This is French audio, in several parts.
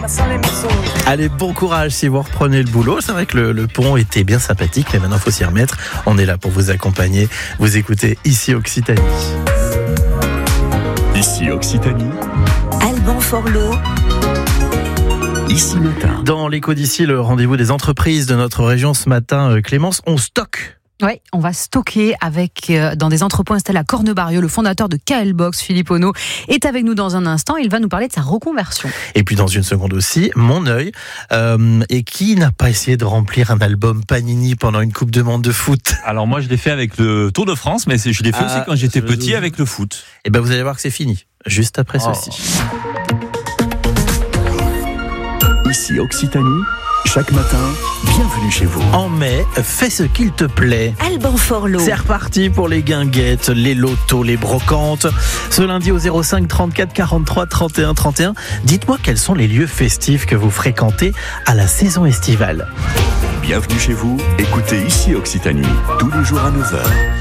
Allez, bon courage si vous reprenez le boulot. C'est vrai que le pont était bien sympathique, mais maintenant il faut s'y remettre. On est là pour vous accompagner. Vous écoutez Ici Occitanie. Ici Occitanie. Alban Forlot. Ici Matin. Dans l'écho d'ici, le rendez-vous des entreprises de notre région ce matin, Clémence, on stocke. Oui, on va stocker dans des entrepôts installés à Cornebarieux. Le fondateur de KL Box, Philippe Ono, est avec nous dans un instant. Il va nous parler de sa reconversion. Et puis dans une seconde aussi, mon œil. Et qui n'a pas essayé de remplir un album Panini pendant une Coupe du Monde de foot ? Alors moi je l'ai fait avec le Tour de France, mais je l'ai fait aussi quand j'étais petit avec le foot. Et ben vous allez voir que c'est fini, juste après ceci. Ici Occitanie. Chaque matin, bienvenue chez vous. En mai, fais ce qu'il te plaît. Alban Forlot. C'est reparti pour les guinguettes, les lotos, les brocantes. Ce lundi au 05 34 43 31 31. Dites-moi quels sont les lieux festifs que vous fréquentez à la saison estivale. Bienvenue chez vous. Écoutez Ici Occitanie, tous les jours à 9h.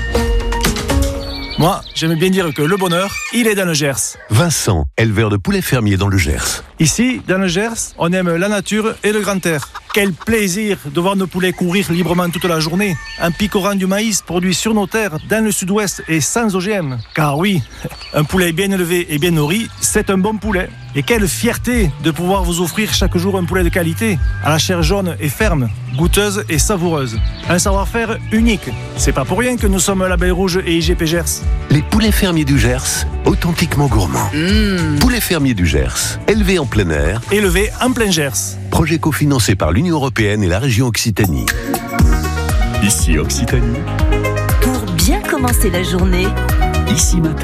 Moi, j'aime bien dire que le bonheur, il est dans le Gers. Vincent, éleveur de poulets fermiers dans le Gers. Ici, dans le Gers, on aime la nature et le grand air. Quel plaisir de voir nos poulets courir librement toute la journée, en picorant du maïs produit sur nos terres, dans le sud-ouest et sans OGM. Car oui, un poulet bien élevé et bien nourri, c'est un bon poulet. Et quelle fierté de pouvoir vous offrir chaque jour un poulet de qualité, à la chair jaune et ferme, goûteuse et savoureuse. Un savoir-faire unique. C'est pas pour rien que nous sommes Label Rouge et IGP Gers. Les poulets fermiers du Gers, authentiquement gourmands. Poulets fermiers du Gers, élevés en plein air. Élevé en plein Gers. Projet cofinancé par l'Union Européenne et la région Occitanie. Ici Occitanie. Pour bien commencer la journée. Ici Matin.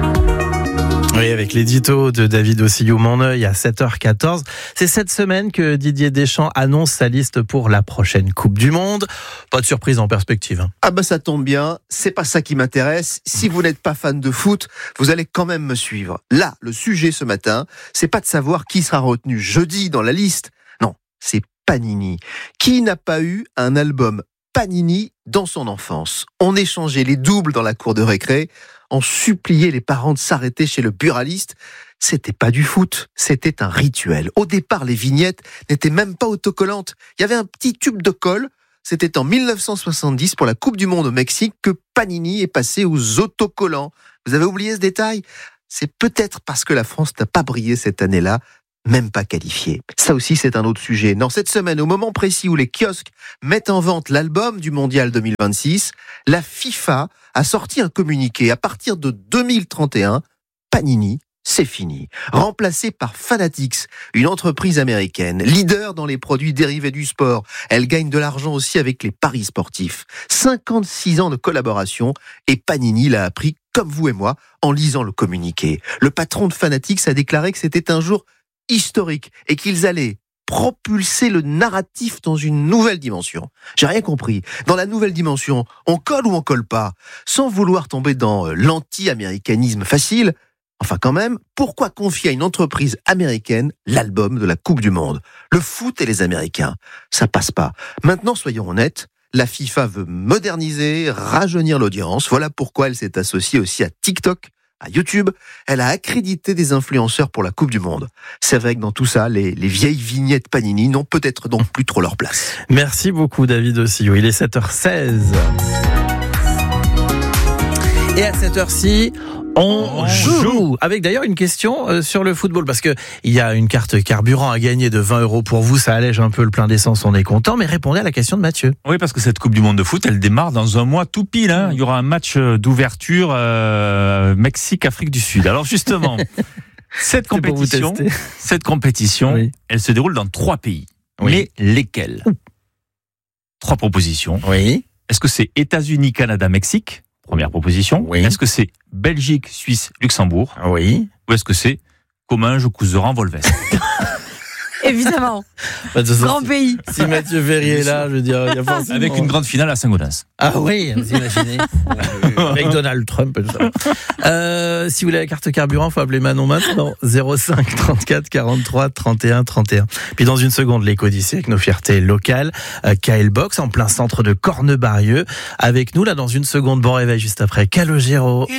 Oui, avec l'édito de David Ossillou, mon œil à 7h14. C'est cette semaine que Didier Deschamps annonce sa liste pour la prochaine Coupe du Monde. Pas de surprise en perspective. Ah bah ça tombe bien, c'est pas ça qui m'intéresse. Si vous n'êtes pas fan de foot, vous allez quand même me suivre. Là, le sujet ce matin, c'est pas de savoir qui sera retenu jeudi dans la liste. Non, c'est Panini. Qui n'a pas eu un album Panini dans son enfance ? On échangeait les doubles dans la cour de récré. On suppliait les parents de s'arrêter chez le buraliste. C'était pas du foot, c'était un rituel. Au départ, les vignettes n'étaient même pas autocollantes. Il y avait un petit tube de colle. C'était en 1970 pour la Coupe du Monde au Mexique que Panini est passé aux autocollants. Vous avez oublié ce détail ? C'est peut-être parce que la France n'a pas brillé cette année-là, même pas qualifiée. Ça aussi, c'est un autre sujet. Dans cette semaine, au moment précis où les kiosques mettent en vente l'album du Mondial 2026, la FIFA a sorti un communiqué. À partir de 2031, Panini, c'est fini. Remplacé par Fanatics, une entreprise américaine, leader dans les produits dérivés du sport. Elle gagne de l'argent aussi avec les paris sportifs. 56 ans de collaboration et Panini l'a appris comme vous et moi en lisant le communiqué. Le patron de Fanatics a déclaré que c'était un jour historique et qu'ils allaient propulser le narratif dans une nouvelle dimension. J'ai rien compris. Dans la nouvelle dimension, on colle ou on colle pas ? Sans vouloir tomber dans l'anti-américanisme facile, enfin quand même, pourquoi confier à une entreprise américaine l'album de la Coupe du Monde ? Le foot et les Américains, ça passe pas. Maintenant, soyons honnêtes, la FIFA veut moderniser, rajeunir l'audience. Voilà pourquoi elle s'est associée aussi à TikTok, à YouTube. Elle a accrédité des influenceurs pour la Coupe du Monde. C'est vrai que dans tout ça, les vieilles vignettes Panini n'ont peut-être donc plus trop leur place. Merci beaucoup David Ossillou. Il est 7h16. Et à cette heure-ci, on joue. Avec d'ailleurs une question sur le football, parce que il y a une carte carburant à gagner de 20 € pour vous, ça allège un peu le plein d'essence, on est content, mais répondez à la question de Mathieu. Oui, parce que cette Coupe du Monde de foot, elle démarre dans un mois tout pile. Il y aura un match d'ouverture Mexique-Afrique du Sud. Alors justement, cette compétition, oui, elle se déroule dans 3 pays. Oui. Mais lesquels ? 3 propositions. Oui. Est-ce que c'est États-Unis, Canada, Mexique ? Première proposition. Oui. Est-ce que c'est Belgique, Suisse, Luxembourg ? Oui. Ou est-ce que c'est Comminges, Couseran, Volveste ? Évidemment. Grand pays. Si Mathieu Verrier est là, je veux dire, il y a forcément... Avec une grande finale à Saint-Gaudens. Ah oui, vous imaginez. Avec Donald Trump et tout ça. Si vous voulez la carte carburant, il faut appeler Manon maintenant. 05 34 43 31 31. Puis dans une seconde, l'écho d'ici avec nos fiertés locales. KL Box en plein centre de Cornebarieux. Avec nous, là, dans une seconde, bon réveil juste après. Calogero.